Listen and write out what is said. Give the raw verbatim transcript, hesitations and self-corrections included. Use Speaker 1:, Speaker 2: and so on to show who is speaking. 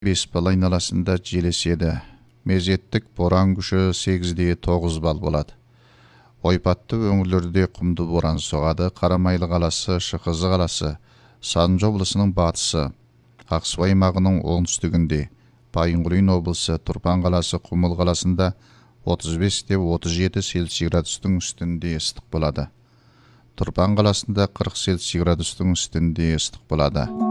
Speaker 1: Беспал айналасында жел еседі. Мезеттік боран күші сегізде тоғыз бал болады. Ойпатты өңірлерде құмды боран соғады. Қарамайлы қаласы, Шықызы қаласы, Сарынжы облысының батысы, Ақсу аймағының оңтүстігінде, Байынқұлин облысы, Тұрпан қаласы, Құмыл қаласында отыз бесте отыз жеті селси градустың үстінде ыстық болады. Тұрпан қаласында қырық селси градустың үстінде ыстық болады.